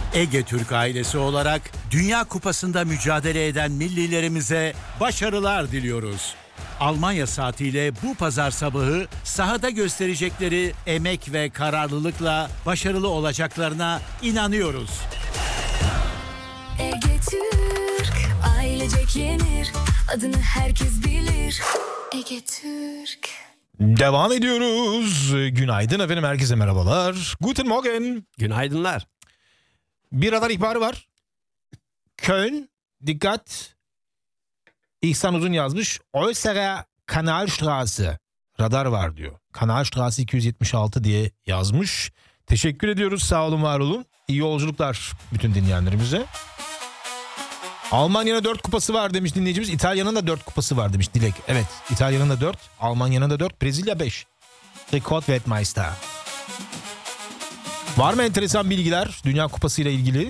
Ege Türk ailesi olarak Dünya Kupası'nda mücadele eden millilerimize başarılar diliyoruz. Almanya saatiyle bu pazar sabahı sahada gösterecekleri emek ve kararlılıkla başarılı olacaklarına inanıyoruz. Ege Türk, ailecek yenir, adını herkes bilir. Ege Türk. Devam ediyoruz. Günaydın efendim, herkese merhabalar. Guten Morgen. Günaydınlar. Bir radar ihbarı var. Köln, dikkat. İhsan Uzun yazmış. Äußere Kanalstraße. Radar var diyor. Kanalstraße 276 diye yazmış. Teşekkür ediyoruz. Sağ olun, var olun. İyi yolculuklar bütün dinleyenlerimize. Almanya'nın 4 kupası var demiş dinleyicimiz. İtalya'nın da 4 kupası var demiş Dilek. Evet, İtalya'nın da 4, Almanya'nın da 4, Brezilya 5. Rekordweltmeister. Var mı enteresan bilgiler Dünya Kupası ile ilgili?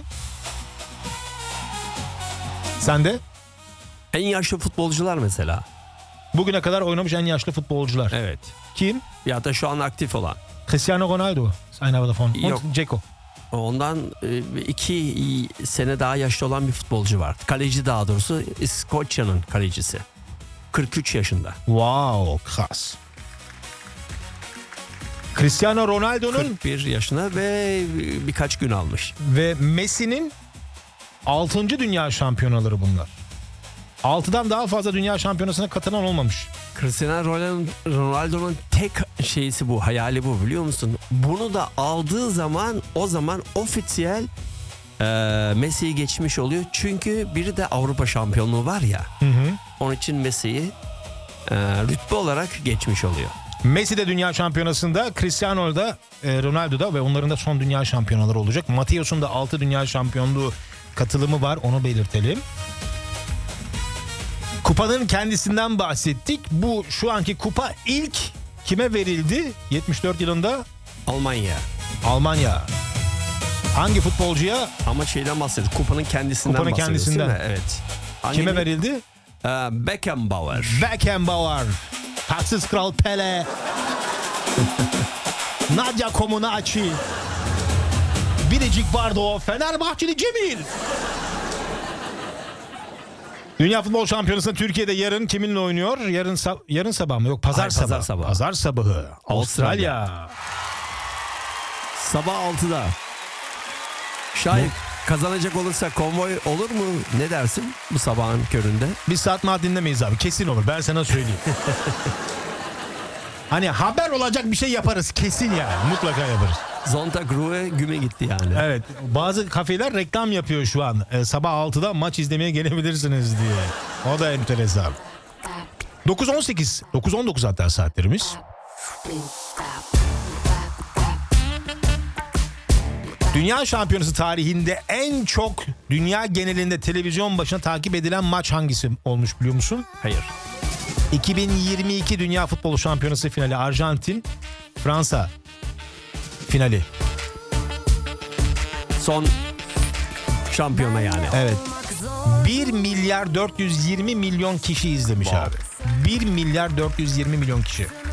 Sen de? En yaşlı futbolcular mesela. Bugüne kadar oynamış en yaşlı futbolcular. Evet. Kim? Ya da şu an aktif olan. Cristiano Ronaldo. Einer davon. Yok. Und Dzeko. Ondan 2 sene daha yaşlı olan bir futbolcu var. Kaleci, daha doğrusu İskoçya'nın kalecisi. 43 yaşında. Wow, krass. Cristiano Ronaldo'nun 41 yaşında ve birkaç gün almış. ve Messi'nin 6. dünya şampiyonaları bunlar. 6'dan daha fazla dünya şampiyonasına katılan olmamış. Cristiano Ronaldo'nun tek şeysi bu, hayali bu, biliyor musun? Bunu da aldığı zaman, o zaman ofisiyel Messi'yi geçmiş oluyor. Çünkü biri de Avrupa şampiyonluğu var ya. Onun için Messi'yi rütbe olarak geçmiş oluyor. Messi de dünya şampiyonasında, Cristiano da Ronaldo da ve onların da son dünya şampiyonaları olacak. Mateus'un da 6 dünya şampiyonluğu katılımı var, onu belirtelim. Kupanın kendisinden bahsettik. Bu şu anki kupa ilk kime verildi? 74 yılında Almanya. Hangi futbolcuya? Ama şeyden bahsediyoruz. Kupanın kendisinden Kupanın bahsediyoruz, kendisinden. değil mi? Evet. Kime verildi? Beckenbauer. Beckenbauer. Tatsız Kral Pele. Nadia Comaneci. Biricik Bardo. Fenerbahçeli Cemil. Dünya Futbol Şampiyonası'nda Türkiye'de yarın kiminle oynuyor? Yarın sabah mı? Yok, pazar sabahı. Pazar sabahı. Avustralya. Sabah 6'da. Şayet kazanacak olursa konvoy olur mu? Ne dersin bu sabahın köründe? Biz saat maat dinlemeyiz abi. Kesin olur. Ben sana söyleyeyim. Hani haber olacak bir şey yaparız. Kesin yani. Mutlaka yaparız. Zontagru'ya güme gitti yani. Evet. Bazı kafeler reklam yapıyor şu an. Sabah 6'da maç izlemeye gelebilirsiniz diye. O da enteresan. 9.18. 9.19 hatta saatlerimiz. Dünya Şampiyonası tarihinde en çok dünya genelinde televizyon başına takip edilen maç hangisi olmuş biliyor musun? Hayır. 2022 Dünya Futbol Şampiyonası finali, Arjantin Fransa finali. Son şampiyona yani. Evet. 1 milyar 420 milyon kişi izlemiş abi. 1 milyar 420 milyon kişi.